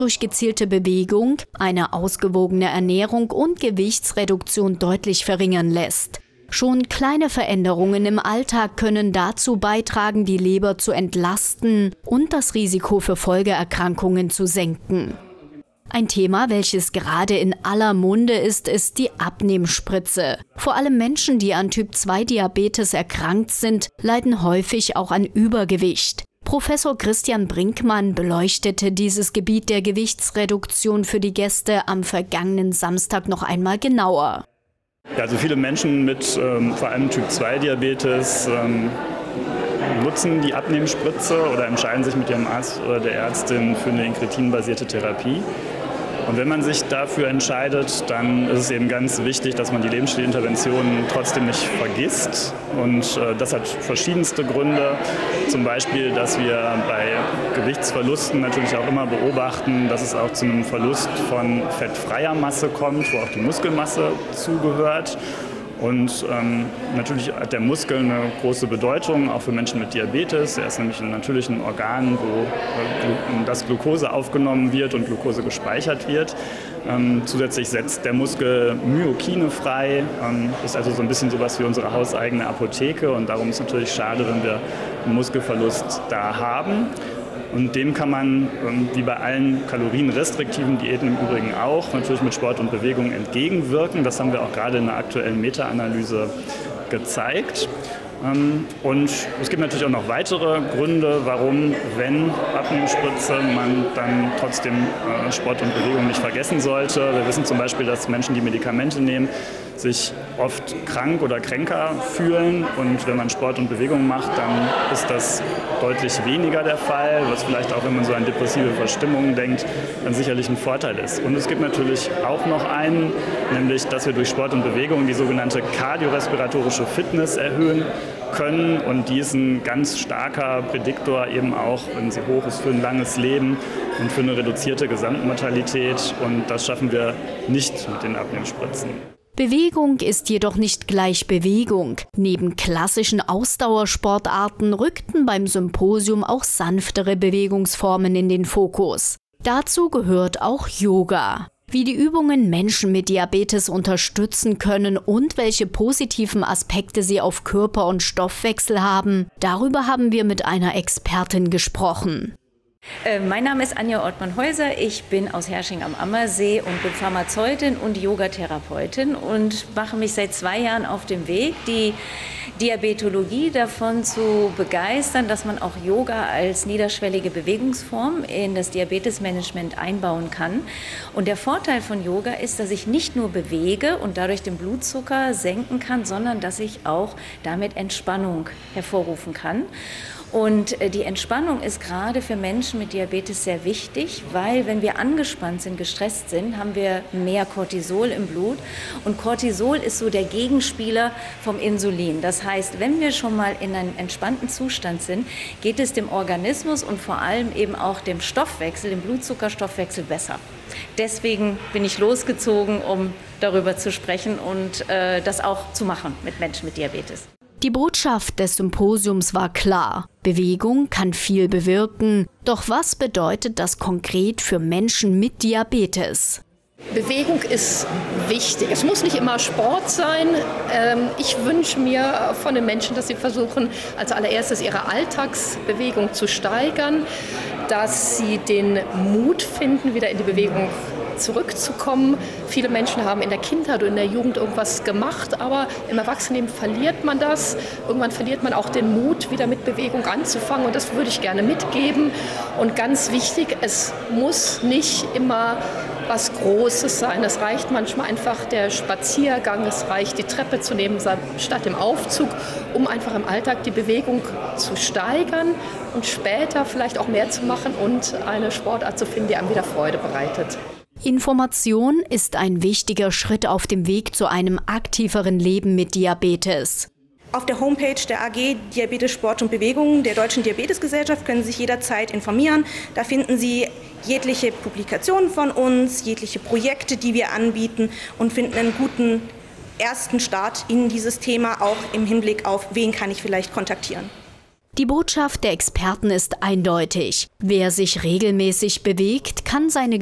durch gezielte Bewegung, eine ausgewogene Ernährung und Gewichtsreduktion deutlich verringern lässt. Schon kleine Veränderungen im Alltag können dazu beitragen, die Leber zu entlasten und das Risiko für Folgeerkrankungen zu senken. Ein Thema, welches gerade in aller Munde ist, ist die Abnehmspritze. Vor allem Menschen, die an Typ-2-Diabetes erkrankt sind, leiden häufig auch an Übergewicht. Professor Christian Brinkmann beleuchtete dieses Gebiet der Gewichtsreduktion für die Gäste am vergangenen Samstag noch einmal genauer. Ja, also viele Menschen mit vor allem Typ-2-Diabetes nutzen die Abnehmspritze oder entscheiden sich mit ihrem Arzt oder der Ärztin für eine inkretinbasierte Therapie. Und wenn man sich dafür entscheidet, dann ist es eben ganz wichtig, dass man die Lebensstilinterventionen trotzdem nicht vergisst. Und das hat verschiedenste Gründe. Zum Beispiel, dass wir bei Gewichtsverlusten natürlich auch immer beobachten, dass es auch zu einem Verlust von fettfreier Masse kommt, wo auch die Muskelmasse zugehört. Und natürlich hat der Muskel eine große Bedeutung, auch für Menschen mit Diabetes. Er ist nämlich ein natürliches Organ, wo das Glucose aufgenommen wird und Glucose gespeichert wird. Zusätzlich setzt der Muskel Myokine frei, ist also so ein bisschen sowas wie unsere hauseigene Apotheke. Und darum ist es natürlich schade, wenn wir einen Muskelverlust da haben. Und dem kann man, wie bei allen kalorienrestriktiven Diäten im Übrigen auch, natürlich mit Sport und Bewegung entgegenwirken. Das haben wir auch gerade in der aktuellen Meta-Analyse gezeigt. Und es gibt natürlich auch noch weitere Gründe, warum, wenn Abnehmspritze, man dann trotzdem Sport und Bewegung nicht vergessen sollte. Wir wissen zum Beispiel, dass Menschen, die Medikamente nehmen, sich oft krank oder kränker fühlen. Und wenn man Sport und Bewegung macht, dann ist das deutlich weniger der Fall, was vielleicht auch, wenn man so an depressive Verstimmungen denkt, dann sicherlich ein Vorteil ist. Und es gibt natürlich auch noch einen, nämlich, dass wir durch Sport und Bewegung die sogenannte kardiorespiratorische Fitness erhöhen können. Und die ist ein ganz starker Prädiktor eben auch, wenn sie hoch ist, für ein langes Leben und für eine reduzierte Gesamtmortalität. Und das schaffen wir nicht mit den Abnehmspritzen. Bewegung ist jedoch nicht gleich Bewegung. Neben klassischen Ausdauersportarten rückten beim Symposium auch sanftere Bewegungsformen in den Fokus. Dazu gehört auch Yoga. Wie die Übungen Menschen mit Diabetes unterstützen können und welche positiven Aspekte sie auf Körper und Stoffwechsel haben, darüber haben wir mit einer Expertin gesprochen. Mein Name ist Anja Ortmann-Häuser, ich bin aus Herrsching am Ammersee und bin Pharmazeutin und Yogatherapeutin und mache mich seit 2 Jahren auf dem Weg, die Diabetologie davon zu begeistern, dass man auch Yoga als niederschwellige Bewegungsform in das Diabetesmanagement einbauen kann. Und der Vorteil von Yoga ist, dass ich nicht nur bewege und dadurch den Blutzucker senken kann, sondern dass ich auch damit Entspannung hervorrufen kann. Und die Entspannung ist gerade für Menschen mit Diabetes sehr wichtig, weil wenn wir angespannt sind, gestresst sind, haben wir mehr Cortisol im Blut. Und Cortisol ist so der Gegenspieler vom Insulin. Das heißt, wenn wir schon mal in einem entspannten Zustand sind, geht es dem Organismus und vor allem eben auch dem Stoffwechsel, dem Blutzuckerstoffwechsel besser. Deswegen bin ich losgezogen, um darüber zu sprechen und das auch zu machen mit Menschen mit Diabetes. Die Botschaft des Symposiums war klar. Bewegung kann viel bewirken. Doch was bedeutet das konkret für Menschen mit Diabetes? Bewegung ist wichtig. Es muss nicht immer Sport sein. Ich wünsche mir von den Menschen, dass sie versuchen, als allererstes ihre Alltagsbewegung zu steigern, dass sie den Mut finden, wieder in die Bewegung zurückzukommen. Viele Menschen haben in der Kindheit oder in der Jugend irgendwas gemacht, aber im Erwachsenenleben verliert man das. Irgendwann verliert man auch den Mut, wieder mit Bewegung anzufangen und das würde ich gerne mitgeben. Und ganz wichtig, es muss nicht immer was Großes sein. Es reicht manchmal einfach der Spaziergang, es reicht die Treppe zu nehmen statt dem Aufzug, um einfach im Alltag die Bewegung zu steigern und später vielleicht auch mehr zu machen und eine Sportart zu finden, die einem wieder Freude bereitet. Information ist ein wichtiger Schritt auf dem Weg zu einem aktiveren Leben mit Diabetes. Auf der Homepage der AG Diabetes, Sport und Bewegung der Deutschen Diabetesgesellschaft können Sie sich jederzeit informieren. Da finden Sie jegliche Publikationen von uns, jegliche Projekte, die wir anbieten und finden einen guten ersten Start in dieses Thema, auch im Hinblick auf, wen kann ich vielleicht kontaktieren. Die Botschaft der Experten ist eindeutig. Wer sich regelmäßig bewegt, kann seine